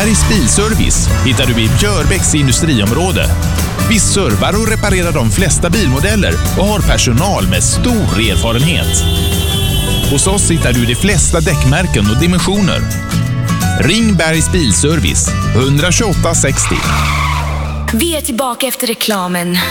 Bergs Bilservice hittar du i Björbäcks industriområde. Vi servar och reparerar de flesta bilmodeller och har personal med stor erfarenhet. Hos oss hittar du de flesta däckmärken och dimensioner. Ring Bergs Bilservice 128 60. Vi är tillbaka efter reklamen.